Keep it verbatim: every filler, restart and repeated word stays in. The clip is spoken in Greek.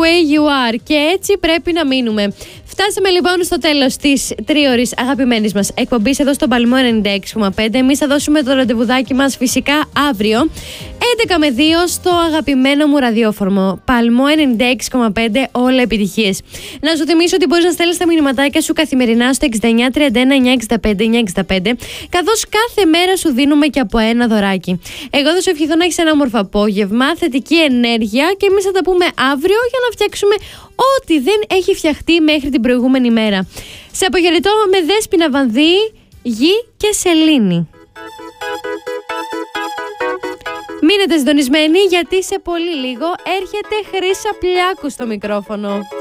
way you are. Και έτσι πρέπει να μείνουμε. Φτάσαμε λοιπόν στο τέλος της τρίωρης αγαπημένης μας εκπομπής εδώ στο Παλμό ενενήντα έξι κόμμα πέντε. Εμείς θα δώσουμε το ραντεβουδάκι μας φυσικά αύριο έντεκα με δύο στο αγαπημένο μου ραδιόφωνο Παλμό ενενήντα έξι κόμμα πέντε. Όλα επιτυχίες. Να σου θυμίσω ότι μπορείς να στέλνεις τα μηνυματάκια σου καθημερινά στο εξήντα εννιά τριάντα ένα εννιακόσια εξήντα πέντε εννιακόσια εξήντα πέντε, καθώς κάθε μέρα σου δίνουμε και από ένα δωράκι. Εγώ θα σου ευχηθώ να έχεις ένα όμορφο απόγευμα, θετική ενέργεια και εμείς θα τα πούμε αύριο για να φτιάξουμε ό,τι δεν έχει φτιαχτεί μέχρι την προηγούμενη μέρα. Σε αποχαιρετώ με Δέσποινα Βανδύ, Γη και Σελήνη. Μείνετε συντονισμένοι γιατί σε πολύ λίγο έρχεται Χρύσα Πλιάκου στο μικρόφωνο.